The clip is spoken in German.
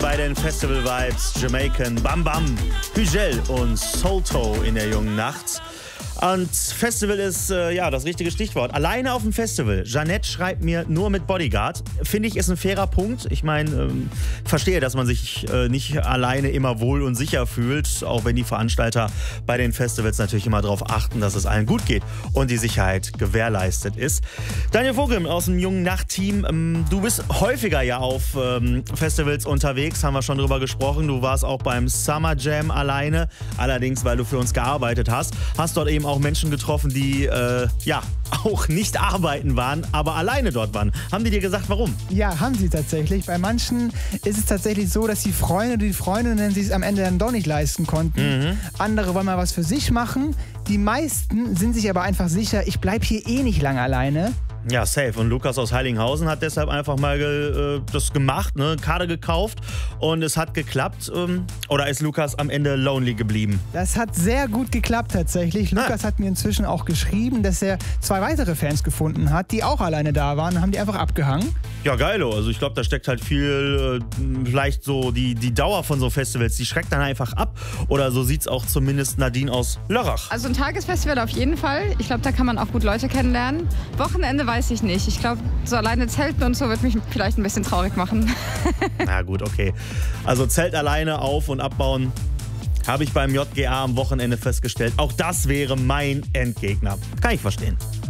bei den Festival Vibes, Jamaican, Bam Bam, Hügel und Solto in der jungen Nacht. Und Festival ist ja das richtige Stichwort. Alleine auf dem Festival. Jeanette schreibt mir nur mit Bodyguard. Finde ich, ist ein fairer Punkt. Ich meine, verstehe, dass man sich nicht alleine immer wohl und sicher fühlt, auch wenn die Veranstalter bei den Festivals natürlich immer darauf achten, dass es allen gut geht und die Sicherheit gewährleistet ist. Daniel Vogel aus dem jungen Nacht-Team, du bist häufiger ja auf Festivals unterwegs, haben wir schon drüber gesprochen. Du warst auch beim Summer Jam alleine, allerdings, weil du für uns gearbeitet hast. Hast dort eben auch Menschen getroffen, die ja auch nicht arbeiten waren, aber alleine dort waren. Haben die dir gesagt, warum? Ja, haben sie tatsächlich. Bei manchen ist es tatsächlich so, dass die Freunde oder die Freundinnen sich es am Ende dann doch nicht leisten konnten. Andere wollen mal was für sich machen. Die meisten sind sich aber einfach sicher, ich bleibe hier eh nicht lange alleine. Ja, safe. Und Lukas aus Heiligenhausen hat deshalb einfach mal das gemacht, ne? Karte gekauft und es hat geklappt. Oder ist Lukas am Ende lonely geblieben? Das hat sehr gut geklappt tatsächlich. Lukas hat mir inzwischen auch geschrieben, dass er 2 weitere Fans gefunden hat, die auch alleine da waren und haben die einfach abgehangen. Ja, geilo. Also ich glaube, da steckt halt viel, vielleicht so die Dauer von so Festivals, die schreckt dann einfach ab. Oder so sieht's auch zumindest Nadine aus Lörrach. Also ein Tagesfestival auf jeden Fall. Ich glaube, da kann man auch gut Leute kennenlernen. Wochenende weiß ich nicht. Ich glaube, so alleine Zelten und so wird mich vielleicht ein bisschen traurig machen. Na gut, okay. Also Zelt alleine auf- und abbauen, habe ich beim JGA am Wochenende festgestellt. Auch das wäre mein Endgegner. Kann ich verstehen.